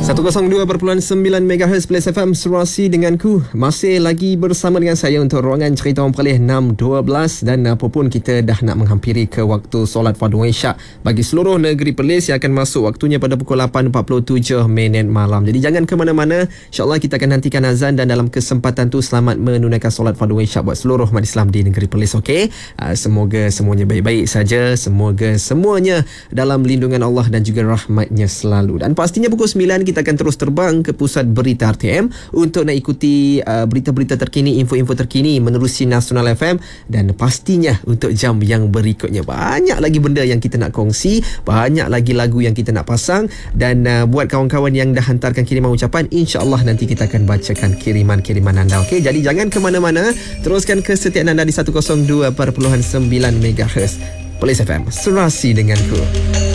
102.9 MHz Plus FM Serasi denganku. Masih lagi bersama dengan saya untuk ruangan cerita orang Perlis 6.12, dan apapun kita dah nak menghampiri ke waktu solat fardu isyak bagi seluruh negeri Perlis yang akan masuk waktunya pada pukul 8.47 malam. Jadi jangan ke mana-mana. InsyaAllah kita akan nantikan azan, dan dalam kesempatan tu selamat menunaikan solat fardu isyak buat seluruh umat Islam di negeri Perlis. Okey, semoga semuanya baik-baik saja. Semoga semuanya dalam lindungan Allah dan juga rahmatnya selalu. Dan pastinya pukul 9 kita akan terus terbang ke pusat berita RTM untuk nak ikuti berita-berita terkini, info-info terkini menerusi Nasional FM. Dan pastinya untuk jam yang berikutnya banyak lagi benda yang kita nak kongsi, banyak lagi lagu yang kita nak pasang. Dan buat kawan-kawan yang dah hantarkan kiriman ucapan, insya-Allah nanti kita akan bacakan kiriman-kiriman anda. Okey, jadi jangan ke mana-mana, teruskan kesetiaan anda di 102.9 MHz Perlis FM Serasi denganku.